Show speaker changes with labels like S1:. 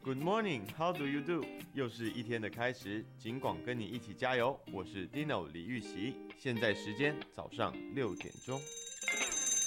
S1: Good morning, how do you do? 又是一天的开始，尽管跟你一起加油。我是 Dino 李玉玺，现在时间早上6点钟。